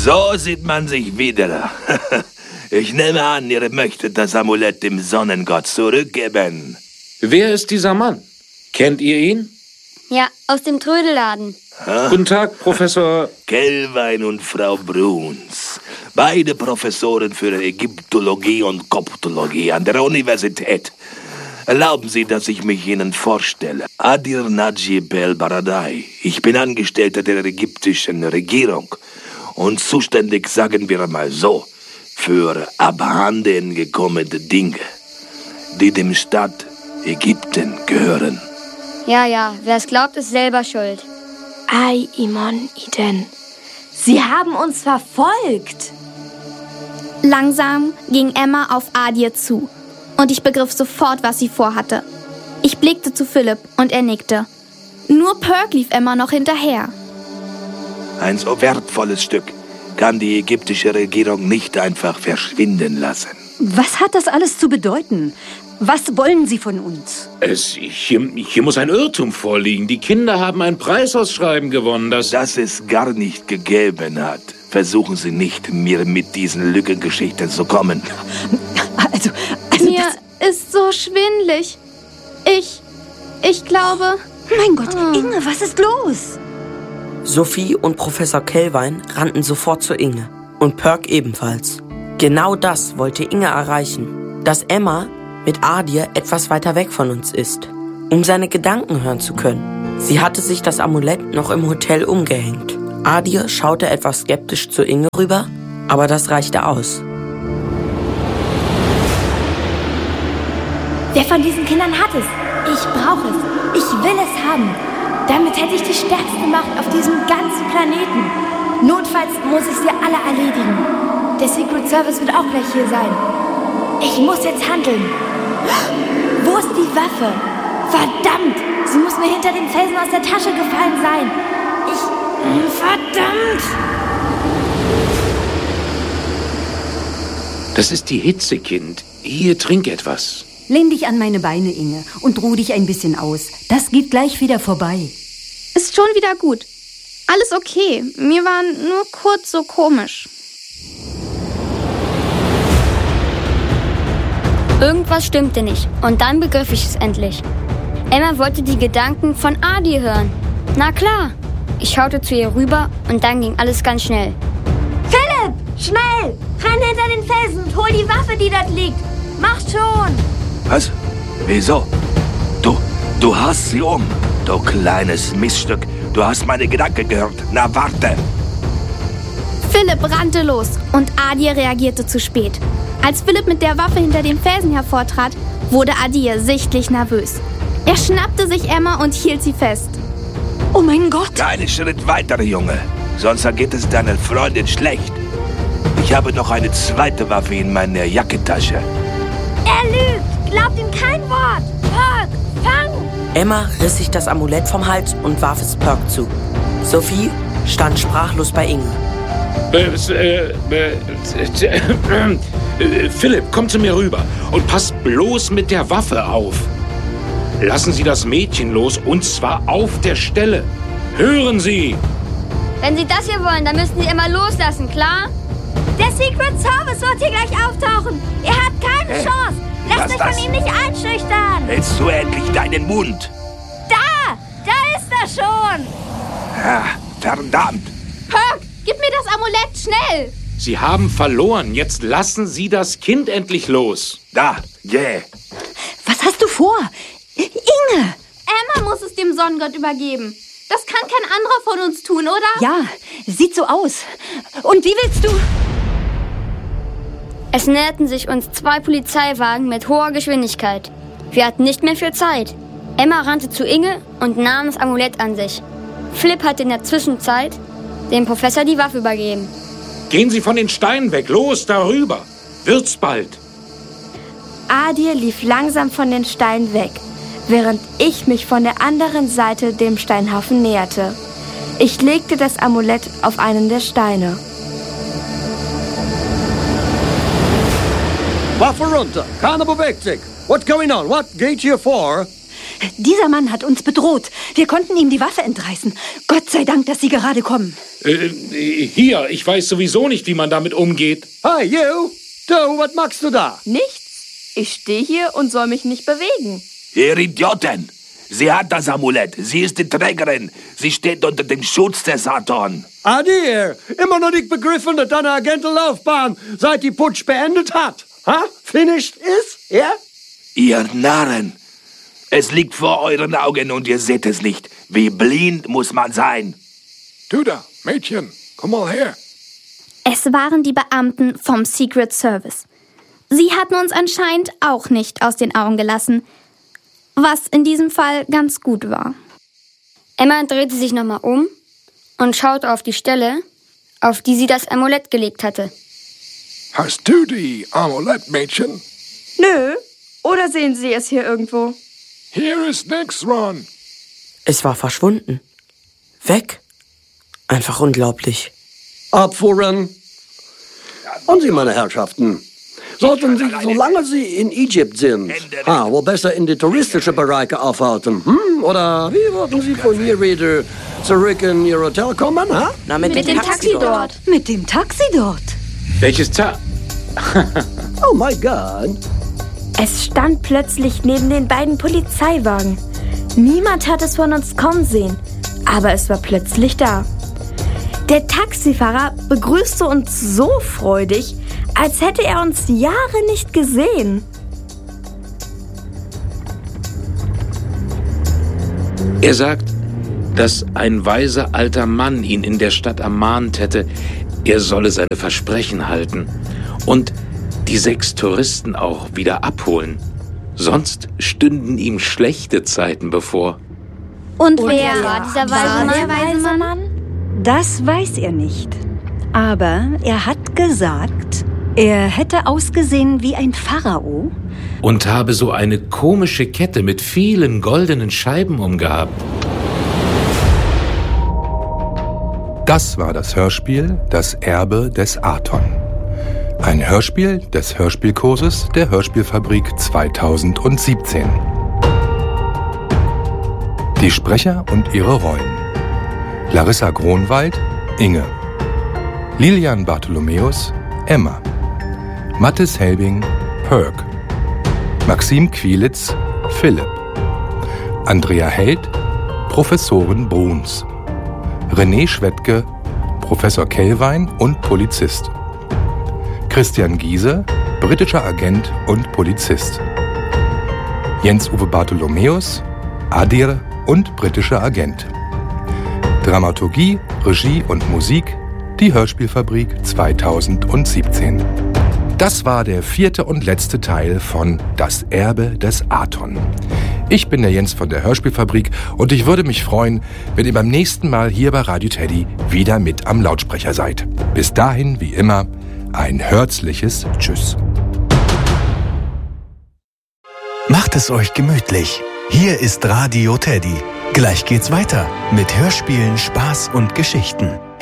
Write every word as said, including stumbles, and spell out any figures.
So sieht man sich wieder. Ich nehme an, ihr möchtet das Amulett dem Sonnengott zurückgeben. Wer ist dieser Mann? Kennt ihr ihn? Ja, aus dem Trödelladen. Ha? Guten Tag, Professor... Kelvin und Frau Bruns. Beide Professoren für Ägyptologie und Koptologie an der Universität. Erlauben Sie, dass ich mich Ihnen vorstelle. Adir Najib el-Baradei. Ich bin Angestellter der ägyptischen Regierung und zuständig, sagen wir mal so, für abhanden gekommene Dinge, die dem Staat Ägypten gehören. Ja, ja, wer es glaubt, ist selber schuld. Ei, Imon, Iden. Sie haben uns verfolgt. Langsam ging Emma auf Adir zu und ich begriff sofort, was sie vorhatte. Ich blickte zu Philipp und er nickte. Nur Perk lief Emma noch hinterher. Ein so wertvolles Stück kann die ägyptische Regierung nicht einfach verschwinden lassen. Was hat das alles zu bedeuten? Was wollen Sie von uns? Es, hier, hier muss ein Irrtum vorliegen. Die Kinder haben ein Preisausschreiben gewonnen, das... Dass es gar nicht gegeben hat. Versuchen Sie nicht, mir mit diesen Lückengeschichten zu kommen. Also, also Mir ist so schwindelig. Ich, ich glaube... Mein Gott, Inge, was ist los? Sophie und Professor Kelvin rannten sofort zu Inge. Und Perk ebenfalls. Genau das wollte Inge erreichen. Dass Emma mit Adir etwas weiter weg von uns ist, um seine Gedanken hören zu können. Sie hatte sich das Amulett noch im Hotel umgehängt. Adir schaute etwas skeptisch zu Inge rüber, aber das reichte aus. Wer von diesen Kindern hat es? Ich brauche es. Ich will es haben. Damit hätte ich die stärkste Macht auf diesem ganzen Planeten. Notfalls muss ich sie alle erledigen. Der Secret Service wird auch gleich hier sein. Ich muss jetzt handeln. Wo ist die Waffe? Verdammt! Sie muss mir hinter dem Felsen aus der Tasche gefallen sein. Ich... Verdammt! Das ist die Hitze, Kind. Hier, trink etwas. Lehn dich an meine Beine, Inge, und ruh dich ein bisschen aus. Das geht gleich wieder vorbei. Ist schon wieder gut. Alles okay. Mir war nur kurz so komisch. Irgendwas stimmte nicht und dann begriff ich es endlich. Emma wollte die Gedanken von Adir hören. Na klar. Ich schaute zu ihr rüber und dann ging alles ganz schnell. Philipp, schnell! Renn hinter den Felsen und hol die Waffe, die dort liegt. Mach schon! Was? Wieso? Du, du hast sie um, du kleines Miststück. Du hast meine Gedanken gehört. Na, warte! Philipp rannte los und Adir reagierte zu spät. Als Philipp mit der Waffe hinter dem Felsen hervortrat, wurde Adir sichtlich nervös. Er schnappte sich Emma und hielt sie fest. Oh mein Gott! Keinen Schritt weiter, Junge. Sonst geht es deiner Freundin schlecht. Ich habe noch eine zweite Waffe in meiner Jackentasche. Er lügt! Glaubt ihm kein Wort! Perk, fang! Emma riss sich das Amulett vom Hals und warf es Perk zu. Sophie stand sprachlos bei Inge. Äh, äh, äh, äh, Philipp, komm zu mir rüber und passt bloß mit der Waffe auf. Lassen Sie das Mädchen los, und zwar auf der Stelle. Hören Sie! Wenn Sie das hier wollen, dann müssen Sie Emma loslassen, klar? Der Secret Service wird hier gleich auftauchen. Er hat keine Hey, Chance. Lasst lass euch das. von ihm nicht einschüchtern. Hältst du endlich deinen Mund? Da! Da ist er schon! Ah, verdammt! Perk, gib mir das Amulett, schnell! Sie haben verloren. Jetzt lassen Sie das Kind endlich los. Da, yeah. Was hast du vor? Inge! Emma muss es dem Sonnengott übergeben. Das kann kein anderer von uns tun, oder? Ja, sieht so aus. Und wie willst du... Es näherten sich uns zwei Polizeiwagen mit hoher Geschwindigkeit. Wir hatten nicht mehr viel Zeit. Emma rannte zu Inge und nahm das Amulett an sich. Flip hatte in der Zwischenzeit dem Professor die Waffe übergeben. Gehen Sie von den Steinen weg. Los, darüber. Wird's bald. Adir lief langsam von den Steinen weg, während ich mich von der anderen Seite dem Steinhaufen näherte. Ich legte das Amulett auf einen der Steine. Waffe runter. Keiner bewegt sich. What's going on? What gate here for? Dieser Mann hat uns bedroht. Wir konnten ihm die Waffe entreißen. Gott sei Dank, dass Sie gerade kommen. Äh, hier, ich weiß sowieso nicht, wie man damit umgeht. Hey, you! Du, was machst du da? Nichts. Ich stehe hier und soll mich nicht bewegen. Ihr Idioten! Sie hat das Amulett. Sie ist die Trägerin. Sie steht unter dem Schutz des Saturn. Adir, immer noch nicht begriffen, dass deine Agentenlaufbahn seit die Putsch beendet hat. Ha? Finished is? Ja? Yeah? Ihr Narren! Es liegt vor euren Augen und ihr seht es nicht. Wie blind muss man sein? Du da, Mädchen, komm mal her. Es waren die Beamten vom Secret Service. Sie hatten uns anscheinend auch nicht aus den Augen gelassen, was in diesem Fall ganz gut war. Emma drehte sich nochmal um und schaute auf die Stelle, auf die sie das Amulett gelegt hatte. Hast du die Amulett, Mädchen? Nö. Oder sehen Sie es hier irgendwo? Hier ist nix, Ron. Es war verschwunden. Weg. Einfach unglaublich. Abfuhren. Und Sie, meine Herrschaften, sollten Sie, solange Sie in Egypt sind, ah, wohl besser in die touristischen Bereiche aufhalten, hm? Oder wie wollten Sie von hier wieder zurück in Ihr Hotel kommen, ha? Na, mit, Mit dem, dem Taxi, Taxi dort. dort. Mit dem Taxi dort. Welches Ta... Oh my God. Es stand plötzlich neben den beiden Polizeiwagen. Niemand hat es von uns kommen sehen, aber es war plötzlich da. Der Taxifahrer begrüßte uns so freudig, als hätte er uns Jahre nicht gesehen. Er sagt, dass ein weiser alter Mann ihn in der Stadt ermahnt hätte, er solle seine Versprechen halten und die sechs Touristen auch wieder abholen. Sonst stünden ihm schlechte Zeiten bevor. Und, und wer war dieser weise Mann? Der weise Mann? Das weiß er nicht. Aber er hat gesagt, er hätte ausgesehen wie ein Pharao. Und habe so eine komische Kette mit vielen goldenen Scheiben umgehabt. Das war das Hörspiel Das Erbe des Aton. Ein Hörspiel des Hörspielkurses der Hörspielfabrik zweitausendsiebzehn. Die Sprecher und ihre Rollen: Larissa Gronwald, Inge; Lilian Bartholomäus, Emma; Mathis Helbing, Perk; Maxim Quilitz, Philipp; Andrea Held, Professorin Bruns; René Schwettke, Professor Kellwein und Polizist; Christian Giese, britischer Agent und Polizist; Jens-Uwe Bartholomäus, Adir und britischer Agent. Dramaturgie, Regie und Musik, die Hörspielfabrik zweitausendsiebzehn. Das war der vierte und letzte Teil von Das Erbe des Aton. Ich bin der Jens von der Hörspielfabrik und ich würde mich freuen, wenn ihr beim nächsten Mal hier bei Radio Teddy wieder mit am Lautsprecher seid. Bis dahin, wie immer, ein herzliches Tschüss. Macht es euch gemütlich. Hier ist Radio Teddy. Gleich geht's weiter mit Hörspielen, Spaß und Geschichten.